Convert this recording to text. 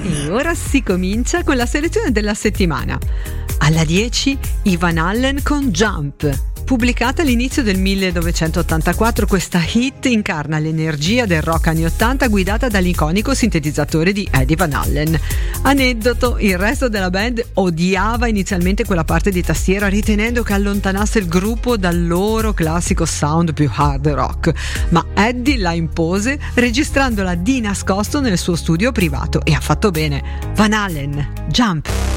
E ora si comincia con la selezione della settimana. Alla 10 i Van Halen con Jump. Pubblicata all'inizio del 1984, questa hit incarna l'energia del rock anni 80 guidata dall'iconico sintetizzatore di Eddie Van Halen. Aneddoto, il resto della band odiava inizialmente quella parte di tastiera ritenendo che allontanasse il gruppo dal loro classico sound più hard rock, ma Eddie la impose registrandola di nascosto nel suo studio privato e ha fatto bene. Van Halen, Jump!